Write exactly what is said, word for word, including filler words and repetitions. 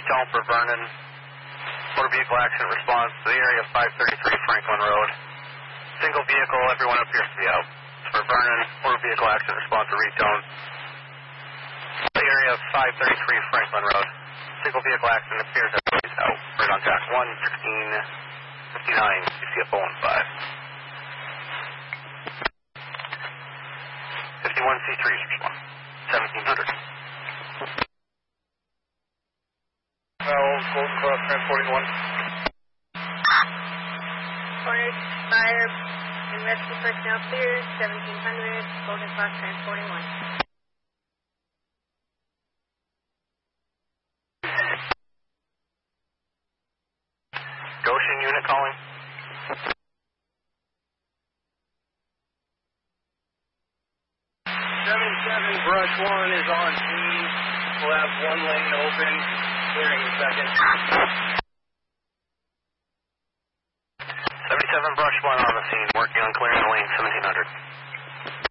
Retail for Vernon. Motor vehicle accident response to the area of five thirty-three Franklin Road. Single vehicle, everyone appears to be out. For Vernon, motor vehicle accident response to Retail. The area of five thirty-three Franklin Road. Single vehicle accident appears to be out. Right on track one sixteen fifty-nine, C C F oh one five. fifty-one C three, seventeen hundred. Well, Golden Cross transporting one. Corner fire and rescue personnel clear, seventeen hundred, Golden Cross transporting one. Goshen unit calling. seven seven Brush one is on scene. We'll have one lane open, clearing a second. seventy-seven Brush one on the scene, working on clearing the lane, seventeen hundred.